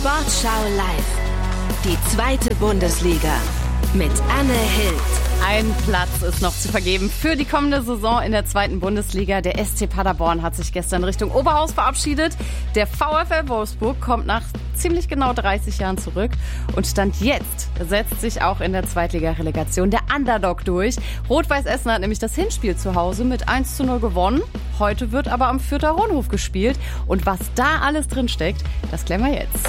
Sportschau live. Die zweite Bundesliga mit Anne Hild. Ein Platz ist noch zu vergeben für die kommende Saison in der zweiten Bundesliga. Der SC Paderborn hat sich gestern Richtung Oberhaus verabschiedet. Der VfL Wolfsburg kommt nach ziemlich genau 30 Jahren zurück. Und Stand jetzt setzt sich auch in der Zweitliga-Relegation der Underdog durch. Rot-Weiß Essen hat nämlich das Hinspiel zu Hause mit 1:0 gewonnen. Heute wird aber am Fürther Hohenhof gespielt. Und was da alles drin steckt, das klären wir jetzt.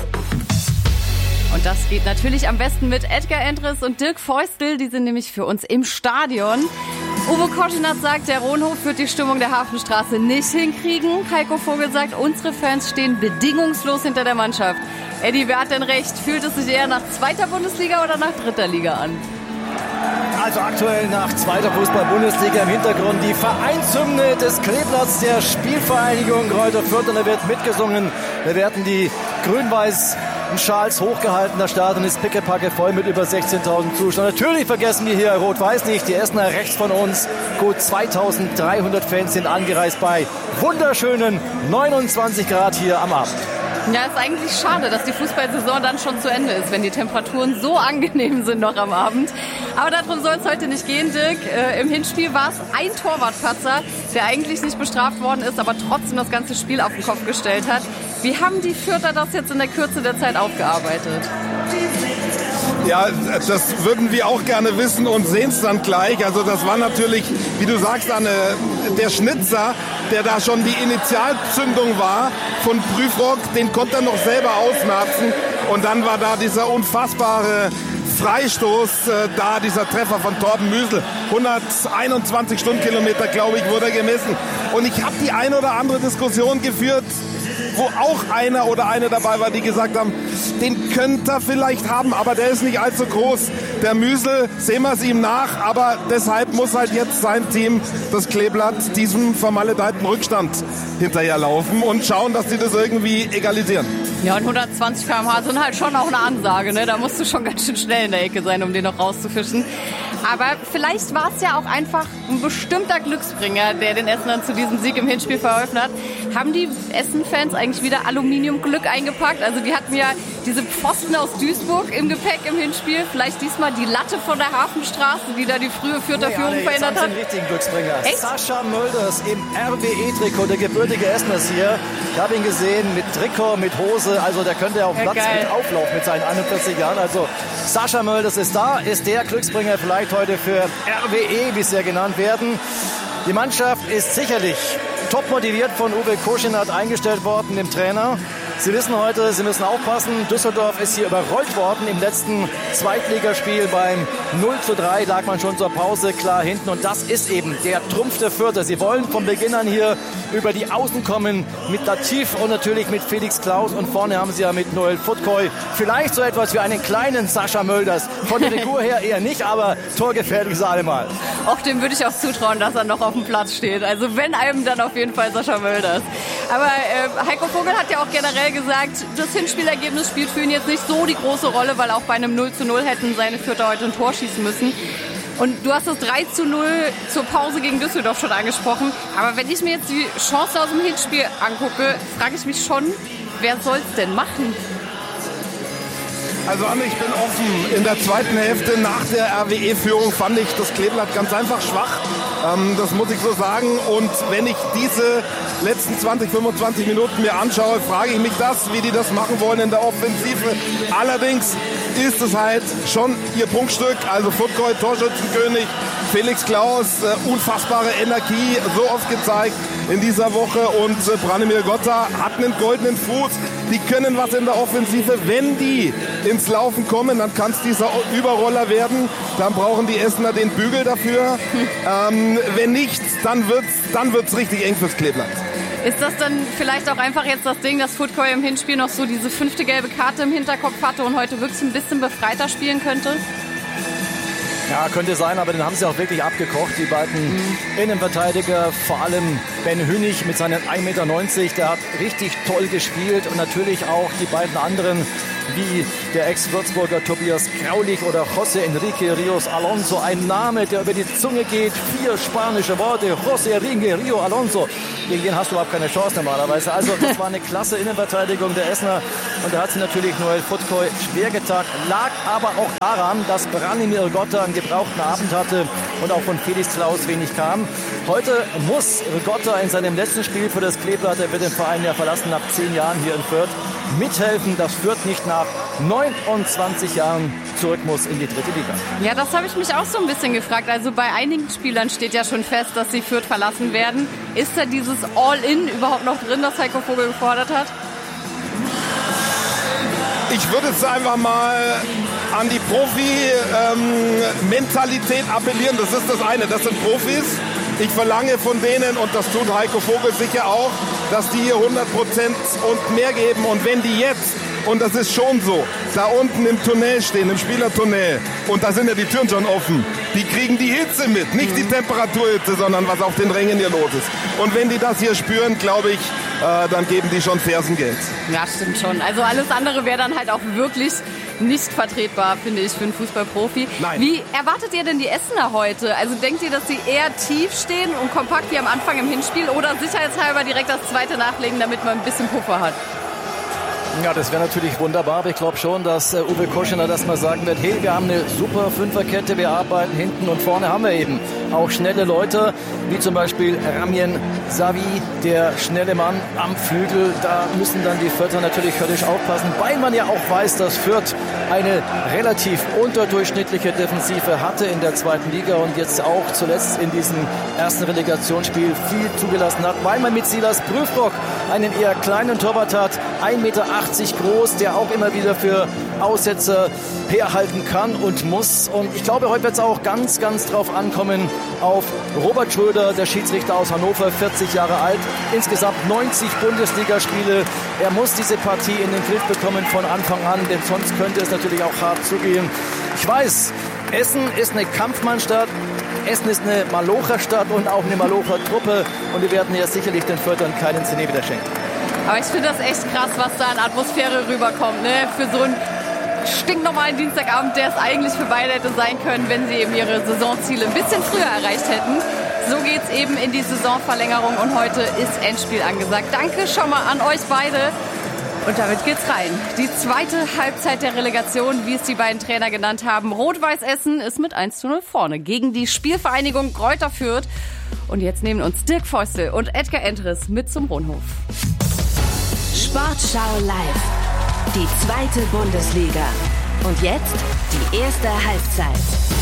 Und das geht natürlich am besten mit Edgar Endres und Dirk Feustel. Die sind nämlich für uns im Stadion. Uwe Koschinat sagt, der Hohenhof wird die Stimmung der Hafenstraße nicht hinkriegen. Heiko Vogel sagt, unsere Fans stehen bedingungslos hinter der Mannschaft. Eddie, wer hat denn recht? Fühlt es sich eher nach zweiter Bundesliga oder nach dritter Liga an? Also aktuell nach zweiter Fußball-Bundesliga im Hintergrund die Vereinshymne des Kleeblatts der Spielvereinigung Greuther Fürth. Und da wird mitgesungen. Da werden die grün-weiß Schals hochgehalten. Das Stadion ist pickepacke voll mit über 16.000 Zuschauern. Natürlich vergessen wir hier Rot-Weiß nicht. Die Essener rechts von uns. Gut 2.300 Fans sind angereist bei wunderschönen 29 Grad hier am Abend. Ja, ist eigentlich schade, dass die Fußballsaison dann schon zu Ende ist, wenn die Temperaturen so angenehm sind noch am Abend. Aber darum soll es heute nicht gehen, Dirk. Im Hinspiel war es ein Torwartpatzer, der eigentlich nicht bestraft worden ist, aber trotzdem das ganze Spiel auf den Kopf gestellt hat. Wie haben die Fürther das jetzt in der Kürze der Zeit aufgearbeitet? Ja, das würden wir auch gerne wissen und sehen es dann gleich. Also das war natürlich, wie du sagst, Anne, der Schnitzer, der da schon die Initialzündung war von Prüfrock, den konnte er noch selber ausmerzen. Und dann war da dieser unfassbare Freistoß, dieser Treffer von Torben Müsel. 121 Stundenkilometer, glaube ich, wurde gemessen. Und ich habe die ein oder andere Diskussion geführt, wo auch einer oder eine dabei war, die gesagt haben, den könnte er vielleicht haben, aber der ist nicht allzu groß. Der Müsel, sehen wir es ihm nach, aber deshalb muss halt jetzt sein Team, das Kleeblatt, diesem vermaledeiten Rückstand hinterherlaufen und schauen, dass sie das irgendwie egalisieren. Ja, und 120 km/h sind halt schon auch eine Ansage, ne? Da musst du schon ganz schön schnell in der Ecke sein, um den noch rauszufischen. Aber vielleicht war es ja auch einfach ein bestimmter Glücksbringer, der den Essenern zu diesem Sieg im Hinspiel verholfen hat. Haben die Essen-Fans eigentlich wieder Aluminiumglück eingepackt? Also die hatten ja diese Pfosten aus Duisburg im Gepäck im Hinspiel. Vielleicht diesmal die Latte von der Hafenstraße, die da die frühe Fürther Führung verhindert hat. Den richtigen Glücksbringer. Echt? Sascha Mölders im RWE-Trikot, der gebürtige Esseners hier. Ich habe ihn gesehen mit Trikot, mit Hose. Also der könnte auf dem Platz mit auflaufen mit seinen 41 Jahren. Also Sascha Mölders ist da, ist der Glücksbringer vielleicht heute für RWE, wie sie ja genannt werden. Die Mannschaft ist sicherlich top motiviert von Uwe Koschinat eingestellt worden, dem Trainer. Sie wissen heute, sie müssen aufpassen. Düsseldorf ist hier überrollt worden im letzten Zweitligaspiel. Beim 0:3 lag man schon zur Pause klar hinten. Und das ist eben der Trumpf der Fürther. Sie wollen von Beginn an hier über die Außen kommen mit Latif und natürlich mit Felix Klaus. Und vorne haben sie ja mit Noel Futkoy vielleicht so etwas wie einen kleinen Sascha Mölders. Von der Figur her eher nicht, aber torgefährlich ist er allemal. Auch dem würde ich auch zutrauen, dass er noch auf dem Platz steht. Also wenn einem, dann auf jeden Fall Sascha Mölders. Aber Heiko Vogel hat ja auch generell gesagt, das Hinspielergebnis spielt für ihn jetzt nicht so die große Rolle, weil auch bei einem 0:0 hätten seine Fürther heute ein Tor schießen müssen. Und du hast das 3:0 zur Pause gegen Düsseldorf schon angesprochen. Aber wenn ich mir jetzt die Chance aus dem Hinspiel angucke, frage ich mich schon, wer soll es denn machen? Also Anne, ich bin offen. In der zweiten Hälfte nach der RWE-Führung fand ich das Kleeblatt ganz einfach schwach. Das muss ich so sagen. Und wenn ich diese letzten 20, 25 Minuten mir anschaue, frage ich mich wie die das machen wollen in der Offensive. Allerdings ist es halt schon ihr Prunkstück. Also Futkoy, Torschützenkönig, Felix Klaus, unfassbare Energie, so oft gezeigt in dieser Woche. Und Branimir Gotta hat einen goldenen Fuß. Die können was in der Offensive. Wenn die ins Laufen kommen, dann kann es dieser Überroller werden. Dann brauchen die Essener den Bügel dafür. Wenn nicht, dann wird's richtig eng fürs Kleeblatt. Ist das dann vielleicht auch einfach jetzt das Ding, dass Futkoy im Hinspiel noch so diese 5. gelbe Karte im Hinterkopf hatte und heute wirklich ein bisschen befreiter spielen könnte? Ja, könnte sein, aber den haben sie auch wirklich abgekocht, die beiden Innenverteidiger, vor allem Ben Hünig mit seinen 1,90 Meter, der hat richtig toll gespielt und natürlich auch die beiden anderen wie der Ex-Würzburger Tobias Graulich oder José Enrique Ríos Alonso. Ein Name, der über die Zunge geht. 4 spanische Worte. José Enrique Ríos Alonso. Gegen den hast du überhaupt keine Chance normalerweise. Also das war eine klasse Innenverteidigung der Essener. Und da hat sich natürlich Noel Futkoy schwer getan. Lag aber auch daran, dass Branimir Rigotta einen gebrauchten Abend hatte und auch von Felix Klaus wenig kam. Heute muss Rigotta in seinem letzten Spiel für das Kleeblatt, er wird den Verein ja verlassen nach 10 Jahren hier in Fürth, mithelfen, dass Fürth nicht nach 29 Jahren zurück muss in die 3. Liga. Ja, das habe ich mich auch so ein bisschen gefragt. Also bei einigen Spielern steht ja schon fest, dass sie Fürth verlassen werden. Ist da dieses All-In überhaupt noch drin, das Heiko Vogel gefordert hat? Ich würde es einfach mal an die Profi-Mentalität appellieren. Das ist das eine, das sind Profis. Ich verlange von denen, und das tut Heiko Vogel sicher auch, dass die hier 100% und mehr geben. Und wenn die jetzt, und das ist schon so, da unten im Tunnel stehen, im Spielertunnel, und da sind ja die Türen schon offen, die kriegen die Hitze mit. Nicht die Temperaturhitze, sondern was auf den Rängen hier los ist. Und wenn die das hier spüren, glaube ich, dann geben die schon Fersengeld. Ja, stimmt schon. Also alles andere wäre dann halt auch wirklich nicht vertretbar, finde ich, für einen Fußballprofi. Nein. Wie erwartet ihr denn die Essener heute? Also denkt ihr, dass sie eher tief stehen und kompakt wie am Anfang im Hinspiel oder sicherheitshalber direkt das zweite nachlegen, damit man ein bisschen Puffer hat? Ja, das wäre natürlich wunderbar. Aber ich glaube schon, dass Uwe Koschener das mal sagen wird. Hey, wir haben eine super Fünferkette, wir arbeiten hinten und vorne haben wir eben auch schnelle Leute, wie zum Beispiel Ramien Savi, der schnelle Mann am Flügel. Da müssen dann die Fürther natürlich höllisch aufpassen, weil man ja auch weiß, dass Fürth eine relativ unterdurchschnittliche Defensive hatte in der 2. Liga und jetzt auch zuletzt in diesem ersten Relegationsspiel viel zugelassen hat, weil man mit Silas Prüfrock einen eher kleinen Torwart hat, 1,80 Meter groß, der auch immer wieder für Aussetzer herhalten kann und muss. Und ich glaube, heute wird es auch ganz, ganz drauf ankommen auf Robert Schröder, der Schiedsrichter aus Hannover, 40 Jahre alt, insgesamt 90 Bundesligaspiele. Er muss diese Partie in den Griff bekommen von Anfang an, denn sonst könnte es natürlich auch hart zugehen. Ich weiß, Essen ist eine Kampfmannstadt, Essen ist eine Malocher-Stadt und auch eine Malocher-Truppe und wir werden ja sicherlich den Fürthern keinen Zentimeter schenken. Aber ich finde das echt krass, was da an Atmosphäre rüberkommt, ne? Für so einen stinknormalen Dienstagabend, der es eigentlich für beide hätte sein können, wenn sie eben ihre Saisonziele ein bisschen früher erreicht hätten. So geht's eben in die Saisonverlängerung und heute ist Endspiel angesagt. Danke schon mal an euch beide. Und damit geht's rein. Die zweite Halbzeit der Relegation, wie es die beiden Trainer genannt haben. Rot-Weiß Essen ist mit 1:0 vorne gegen die Spielvereinigung Greuther Fürth. Und jetzt nehmen uns Dirk Feustel und Edgar Endres mit zum Rohnhof. Sportschau live. Die 2. Bundesliga. Und jetzt die erste Halbzeit.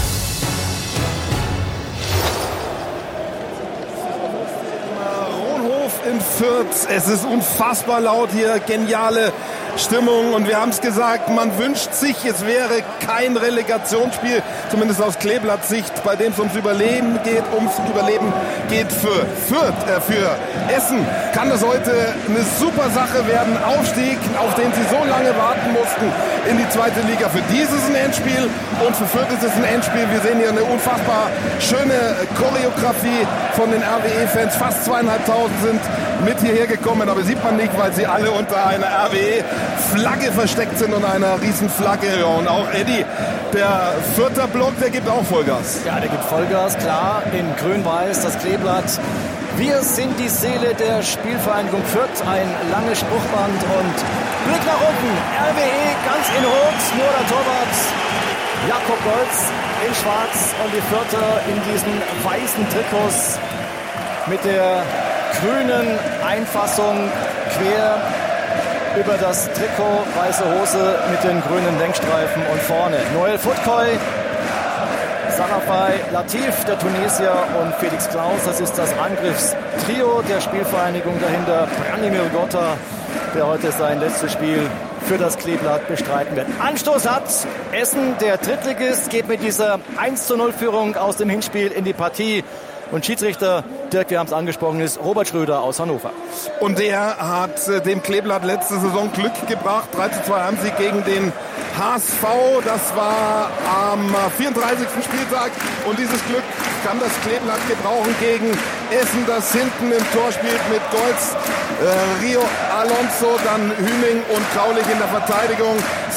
Rohnhof in Fürth. Es ist unfassbar laut hier. Geniale Stimmung. Und wir haben es gesagt, man wünscht sich, es wäre kein Relegationsspiel, zumindest aus Kleeblatts Sicht, bei dem es ums Überleben geht für Fürth, für Essen. Kann das heute eine super Sache werden. Aufstieg, auf den sie so lange warten mussten in die 2. Liga. Für die ist es ein Endspiel und für Fürth ist es ein Endspiel. Wir sehen hier eine unfassbar schöne Choreografie von den RWE-Fans. Fast 2.500 sind mit hierher gekommen, aber sieht man nicht, weil sie alle unter einer RWE-Flagge versteckt sind und einer riesen Flagge. Ja, und auch Eddie, der Fürther Block, der gibt auch Vollgas. Ja, der gibt Vollgas, klar, in grün-weiß, das Kleeblatt. Wir sind die Seele der Spielvereinigung Fürth, ein langes Spruchband und Blick nach unten, RWE ganz in Rot, nur der Torwart Jakob Golz in schwarz und die Fürther in diesen weißen Trikots mit der grünen Einfassung quer über das Trikot, weiße Hose mit den grünen Lenkstreifen und vorne Noel Futkoy, Sarafai Latif, der Tunesier und Felix Klaus. Das ist das Angriffstrio der Spielvereinigung dahinter. Branimir Rigotta, der heute sein letztes Spiel für das Kleeblatt bestreiten wird. Anstoß hat Essen, der Drittligist, geht mit dieser 1:0-Führung aus dem Hinspiel in die Partie. Und Schiedsrichter, Dirk, wir haben es angesprochen, ist Robert Schröder aus Hannover. Und der hat dem Kleeblatt letzte Saison Glück gebracht. 3:2 haben sie gegen den HSV. Das war am 34. Spieltag. Und dieses Glück kann das Kleeblatt gebrauchen gegen Essen, das hinten im Tor spielt mit Golz, Rio Alonso, dann Hüning und Graulich in der Verteidigung. Es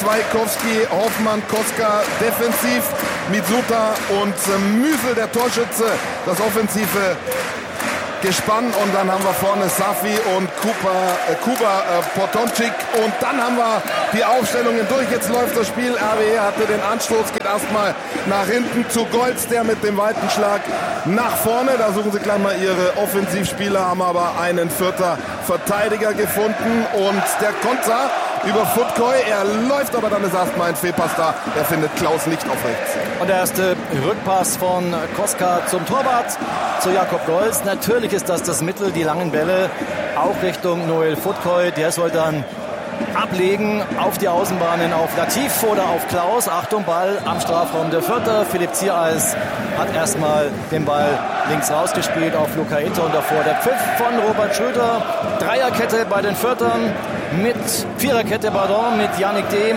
Zwaikowski, Hoffmann, Koska defensiv, Mitsuta und Müsel, der Torschütze, das offensive Gespann. Und dann haben wir vorne Safi und Kuba Potončík. Und dann haben wir die Aufstellungen durch. Jetzt läuft das Spiel. RWE hatte den Anstoß, geht erstmal nach hinten zu Golz, der mit dem weiten Schlag nach vorne. Da suchen sie gleich mal ihre Offensivspieler, haben aber einen Fürther Verteidiger gefunden. Und der Konter über Futkoi. Er läuft, aber dann ist erstmal ein Fehlpass da. Er findet Klaus nicht auf rechts. Und der erste Rückpass von Koska zum Torwart, zu Jakob Golz. Natürlich ist das Mittel, die langen Bälle, auch Richtung Noel Futkoi. Der soll dann ablegen auf die Außenbahnen, auf Latif oder auf Klaus. Achtung, Ball am Strafraum der Fürther. Philipp Ziereis hat erstmal den Ball links rausgespielt auf Luca Itter und davor der Pfiff von Robert Schröder. Dreierkette bei den Fürthern mit Viererkette, mit Yannick Dehm,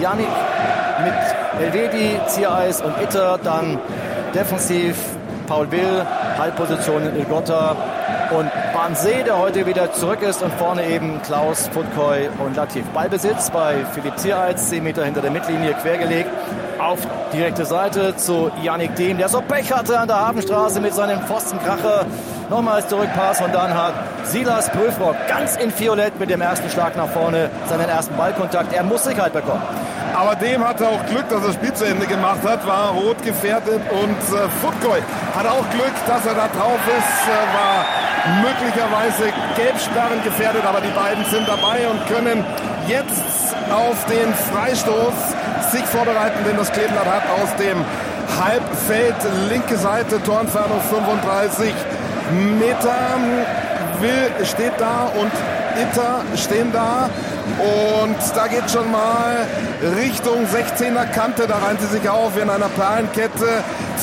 mit Elvedi, Ziereis und Itter. Dann defensiv Paul Bill, Halbposition in Gotta und Banse, der heute wieder zurück ist, und vorne eben Klaus, Futkoi und Latif. Ballbesitz bei Philipp Ziereis, 10 Meter hinter der Mittellinie, quergelegt auf die rechte Seite zu Yannick Dehm, der so Pech hatte an der Hafenstraße mit seinem Pfostenkracher. Nochmals Zurückpass und dann hat Silas Prüfrock ganz in Violett mit dem ersten Schlag nach vorne seinen ersten Ballkontakt. Er muss Sicherheit bekommen. Aber Dehm hatte auch Glück, dass er das Spiel zu Ende gemacht hat, war rot gefährdet, und Futkoi hat auch Glück, dass er da drauf ist, war möglicherweise gelbsperrend gefährdet, aber die beiden sind dabei und können jetzt auf den Freistoß sich vorbereiten, den das Kleeblatt hat aus dem Halbfeld, linke Seite, Torentfernung 35 Meter. Will steht da und Itter stehen da. Und da geht schon mal Richtung 16er Kante. Da reihen sie sich auf in einer Perlenkette.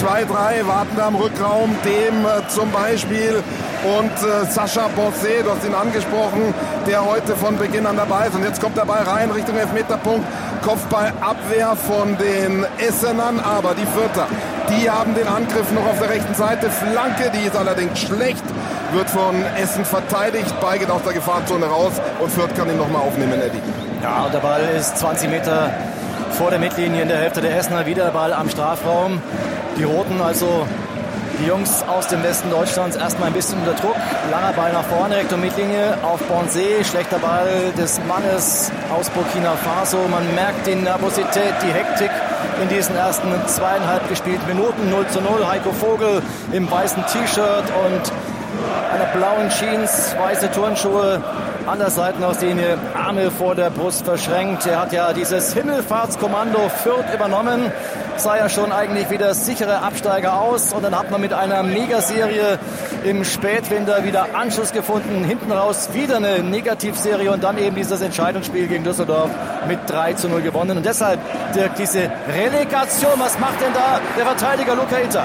2-3 warten da im Rückraum. Dehm zum Beispiel. Und Sascha Bosse, du hast ihn angesprochen, der heute von Beginn an dabei ist. Und jetzt kommt der Ball rein Richtung Elfmeterpunkt. Kopfballabwehr von den Essenern. Aber die Fürther, die haben den Angriff noch auf der rechten Seite. Flanke, die ist allerdings schlecht. Wird von Essen verteidigt. Ball geht aus der Gefahrzone raus. Und Fürth kann ihn nochmal aufnehmen, Eddie. Ja, und der Ball ist 20 Meter vor der Mittellinie in der Hälfte der Essener. Wieder der Ball am Strafraum. Die Roten, also die Jungs aus dem Westen Deutschlands, erstmal ein bisschen unter Druck. Langer Ball nach vorne, Richtung Mittellinie auf Banse. Schlechter Ball des Mannes aus Burkina Faso. Man merkt die Nervosität, die Hektik in diesen ersten 2,5 gespielten Minuten. 0:0. Heiko Vogel im weißen T-Shirt und einer blauen Jeans, weiße Turnschuhe, an der Seitenauslinie, Arme vor der Brust verschränkt. Er hat ja dieses Himmelfahrtskommando Fürth übernommen, sah ja schon eigentlich wie der sichere Absteiger aus, und dann hat man mit einer Megaserie im Spätwinter wieder Anschluss gefunden, hinten raus wieder eine Negativserie und dann eben dieses Entscheidungsspiel gegen Düsseldorf mit 3:0 gewonnen. Und deshalb, Dirk, diese Relegation, was macht denn da der Verteidiger Luca Itter?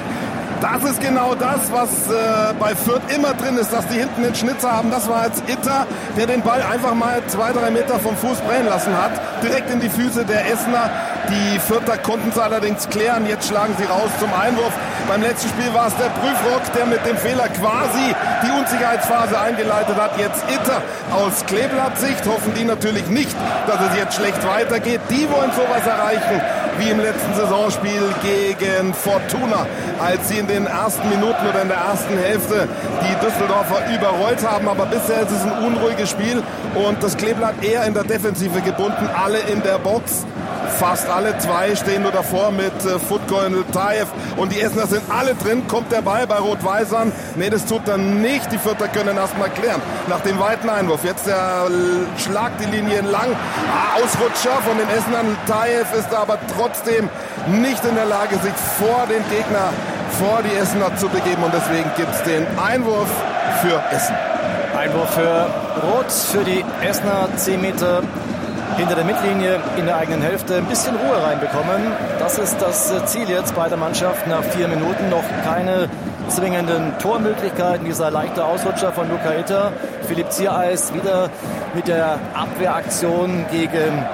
Das ist genau das, was bei Fürth immer drin ist, dass die hinten den Schnitzer haben. Das war jetzt Itter, der den Ball einfach mal 2-3 Meter vom Fuß brennen lassen hat. Direkt in die Füße der Essener. Die Fürther konnten es allerdings klären. Jetzt schlagen sie raus zum Einwurf. Beim letzten Spiel war es der Prüfrock, der mit dem Fehler quasi die Unsicherheitsphase eingeleitet hat. Jetzt Itter aus Kleeblatt-Sicht. Hoffen die natürlich nicht, dass es jetzt schlecht weitergeht. Die wollen sowas erreichen wie im letzten Saisonspiel gegen Fortuna, als sie in den ersten Minuten oder in der ersten Hälfte die Düsseldorfer überrollt haben. Aber bisher ist es ein unruhiges Spiel und das Kleeblatt eher in der Defensive gebunden. Alle in der Box. Fast alle, 2 stehen nur davor mit Futkoi und Lutaev. Und die Essener sind alle drin. Kommt der Ball bei Rot-Weiß an? Nee, das tut er nicht. Die Fürther können erstmal klären. Nach dem weiten Einwurf. Jetzt der Schlag die Linie lang. Ausrutscher von den Essenern. Lutaev ist aber trotzdem nicht in der Lage, sich vor den Gegner, vor die Essener zu begeben. Und deswegen gibt es den Einwurf für Essen. Einwurf für Rot, für die Essener, 10 Meter hinter der Mittellinie in der eigenen Hälfte. Ein bisschen Ruhe reinbekommen. Das ist das Ziel jetzt bei der Mannschaft. Nach 4 Minuten noch keine zwingenden Tormöglichkeiten. Dieser leichte Ausrutscher von Luca Itter. Philipp Ziereis wieder mit der Abwehraktion gegen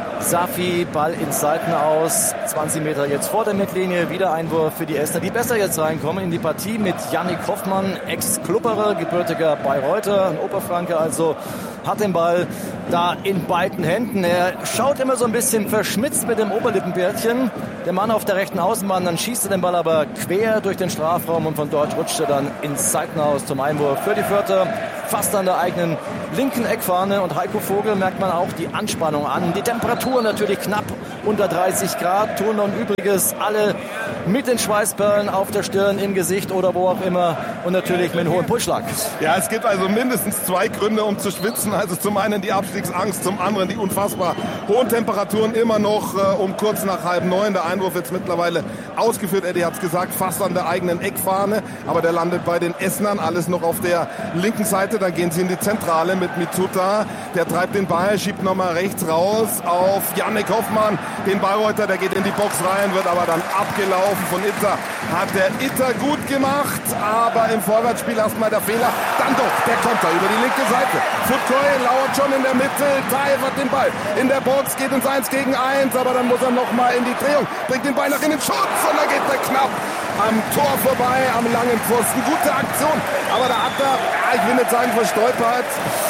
Safi, Ball ins Seitenaus, 20 Meter jetzt vor der Mittellinie, wieder Einwurf für die Essener, die besser jetzt reinkommen in die Partie mit Yannick Hoffmann, Ex-Klubberer, gebürtiger Bayreuther, ein Oberfranke, also hat den Ball da in beiden Händen. Er schaut immer so ein bisschen verschmitzt mit dem Oberlippenbärtchen. Der Mann auf der rechten Außenbahn, dann schießt er den Ball aber quer durch den Strafraum und von dort rutscht er dann ins Seitenhaus zum Einwurf für die Fürther. Fast an der eigenen linken Eckfahne und Heiko Vogel merkt man auch die Anspannung an. Die Temperatur natürlich knapp unter 30 Grad, tun nun Übriges alle mit den Schweißperlen auf der Stirn, im Gesicht oder wo auch immer und natürlich mit einem hohen Pulsschlag. Ja, es gibt also mindestens 2 Gründe, um zu schwitzen. Also zum einen die Abstiegsangst, zum anderen die unfassbar hohen Temperaturen immer noch um kurz nach 8:30. Der Einwurf jetzt mittlerweile ausgeführt. Eddie hat es gesagt, fast an der eigenen Eckfahne, aber der landet bei den Essenern, alles noch auf der linken Seite. Dann gehen sie in die Zentrale mit Mitsuta. Der treibt den Ball, schiebt nochmal rechts raus auf Yannick Hoffmann. Den Ballreuter, der geht in die Box rein, wird aber dann abgelaufen von Itter. Hat der Itter gut gemacht, aber im Vorwärtsspiel erstmal der Fehler. Dann doch der Konter über die linke Seite. Futkoy lauert schon in der Mitte. Taev hat den Ball in der Box, geht ins 1 gegen 1, aber dann muss er nochmal in die Drehung. Bringt den Ball nach innen, Schutz und da geht er knapp am Tor vorbei, am langen Pfosten. Gute Aktion, aber da hat er, ich will nicht sagen verstolpert,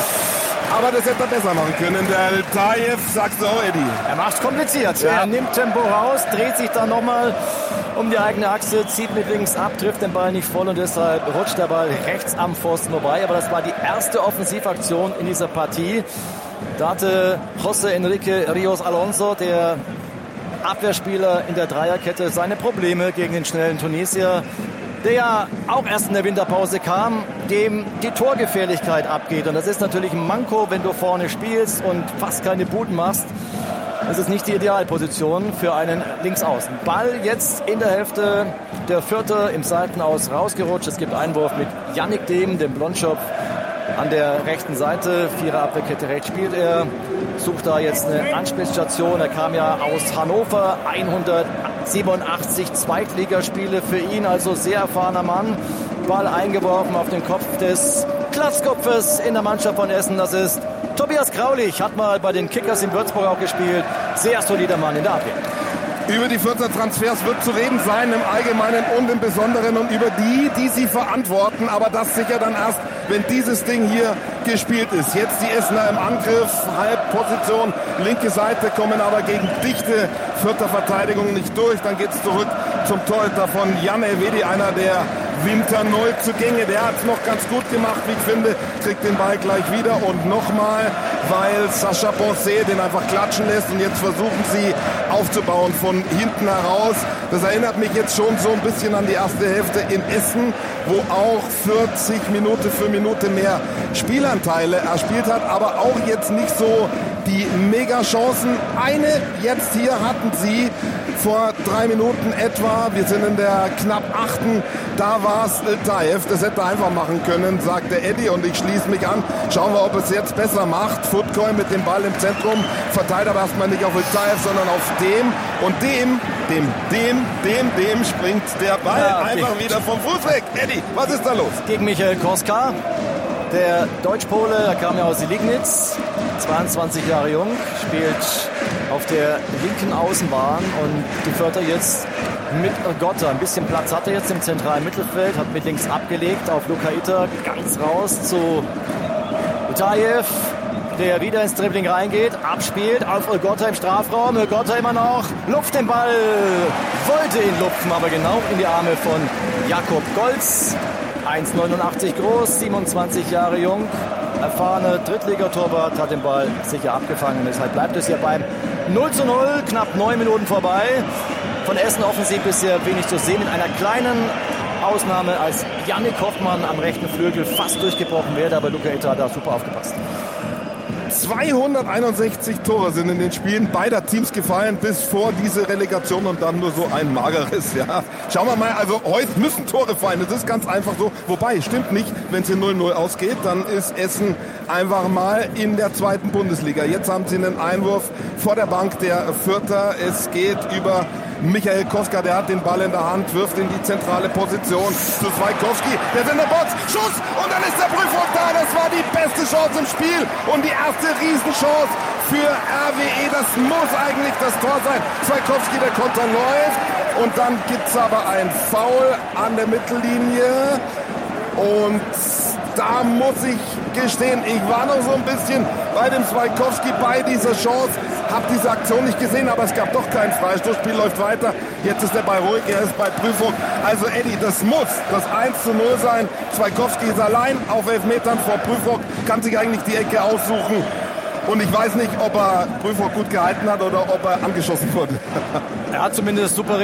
aber das hätte er besser machen können. Der Taev, sagst du auch, Eddie? Er macht es kompliziert. Ja. Er nimmt Tempo raus, dreht sich dann nochmal um die eigene Achse, zieht mit links ab, trifft den Ball nicht voll und deshalb rutscht der Ball rechts am Pfosten vorbei. Aber das war die erste Offensivaktion in dieser Partie. Da hatte José Enrique Rios Alonso, der Abwehrspieler in der Dreierkette, seine Probleme gegen den schnellen Tunesier, der ja auch erst in der Winterpause kam, dem die Torgefährlichkeit abgeht. Und das ist natürlich ein Manko, wenn du vorne spielst und fast keine Buden machst. Das ist nicht die Idealposition für einen Linksaußen. Ball jetzt in der Hälfte der Fürther im Seitenaus rausgerutscht. Es gibt Einwurf mit Yannick Dehm, dem Blondschopf, an der rechten Seite. Vierer Abwehrkette rechts spielt er. Sucht da jetzt eine Anspielstation. Er kam ja aus Hannover. 187 Zweitligaspiele für ihn. Also sehr erfahrener Mann. Ball eingeworfen auf den Kopf des Glatzkopfes in der Mannschaft von Essen. Das ist Tobias Graulich. Hat mal bei den Kickers in Würzburg auch gespielt. Sehr solider Mann in der Abwehr. Über die Fürther Transfers wird zu reden sein, im Allgemeinen und im Besonderen, und über die sie verantworten. Aber das sicher dann erst, wenn dieses Ding hier gespielt ist. Jetzt die Essener im Angriff, Halbposition, linke Seite, kommen aber gegen dichte Fürther Verteidigung nicht durch. Dann geht es zurück zum Torhüter von Jan Elvedi, einer der Winter-Neuzugänge. Der hat es noch ganz gut gemacht, wie ich finde. Kriegt den Ball gleich wieder und nochmal, weil Sascha Bosse den einfach klatschen lässt. Und jetzt versuchen sie aufzubauen von hinten heraus. Das erinnert mich jetzt schon so ein bisschen an die erste Hälfte in Essen, wo auch 40 Minute für Minute mehr Spielanteile erspielt hat, aber auch jetzt nicht so die Mega-Chancen. Eine jetzt hier hatten sie vor 3 Minuten etwa. Wir sind in der knapp 8. Da war es Taev. Das hätte er einfach machen können, sagt der Eddie, und ich schließe mich an. Schauen wir, ob es jetzt besser macht. Futkoy mit dem Ball im Zentrum, verteilt aber erstmal nicht auf Taev, sondern auf dem. Und dem springt der Ball einfach wieder vom Fuß weg. Eddie, was ist da los? Gegen Michael Koska, der Deutsch-Pole, der kam ja aus Liegnitz, 22 Jahre jung, spielt auf der linken Außenbahn und die Fürther jetzt mit Gotta. Ein bisschen Platz hat er jetzt im zentralen Mittelfeld, hat mit links abgelegt auf Luka Itter, ganz raus zu Taev, der wieder ins Dribbling reingeht, abspielt auf Gotta im Strafraum. Gotta immer noch, lupft den Ball, wollte ihn lupfen, aber genau in die Arme von Jakob Golz. 1,89 groß, 27 Jahre jung, erfahrene Drittligatorwart, hat den Ball sicher abgefangen. Deshalb bleibt es hier beim 0:0, knapp 9 Minuten vorbei. Von Essen offensiv bisher wenig zu sehen, mit einer kleinen Ausnahme, als Yannick Hoffmann am rechten Flügel fast durchgebrochen wäre, aber Luka Itter hat da super aufgepasst. 261 Tore sind in den Spielen beider Teams gefallen bis vor diese Relegation und dann nur so ein mageres. Ja. Schauen wir mal, also heute müssen Tore fallen, das ist ganz einfach so. Wobei, stimmt nicht, wenn es hier 0:0 ausgeht, dann ist Essen einfach mal in der 2. Bundesliga. Jetzt haben sie einen Einwurf vor der Bank der Fürther. Es geht über Michael Koska, der hat den Ball in der Hand, wirft in die zentrale Position zu Swaikowski, der ist in der Box, Schuss und dann ist der Prüfung da. Das war die beste Chance im Spiel und die erste Riesenchance für RWE. Das muss eigentlich das Tor sein. Swaikowski, der Konter läuft und dann gibt es aber ein Foul an der Mittellinie und da muss ich gestehen, ich war noch so ein bisschen bei dem Swaikowski bei dieser Chance, habe diese Aktion nicht gesehen, aber es gab doch keinen Freistoß, Spiel läuft weiter, jetzt ist der Ball ruhig, er ist bei Prüfung. Also Eddie, das muss das 1:0 sein, Swaikowski ist allein auf 11 Metern vor Prüfung, kann sich eigentlich die Ecke aussuchen. Und ich weiß nicht, ob er Prüfung gut gehalten hat oder ob er angeschossen wurde. Er hat zumindest super